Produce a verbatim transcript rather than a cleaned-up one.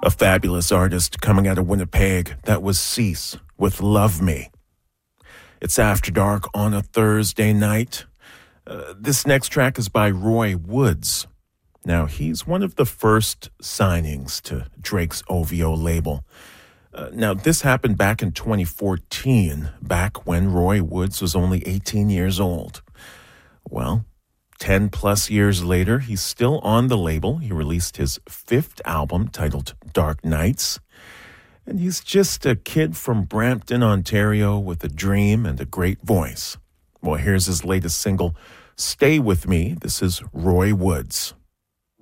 A fabulous artist coming out of Winnipeg. That was Cease with Love Me. It's After Dark on a Thursday night. Uh, this next track is by Roy Woods. Now, he's one of the first signings to Drake's O V O label. Uh, now, this happened back in twenty fourteen, back when Roy Woods was only eighteen years old. Well, ten plus years later, he's still on the label. He released his fifth album titled Dark Nights. And he's just a kid from Brampton, Ontario with a dream and a great voice. Well, here's his latest single, Stay With Me. This is Roy Woods.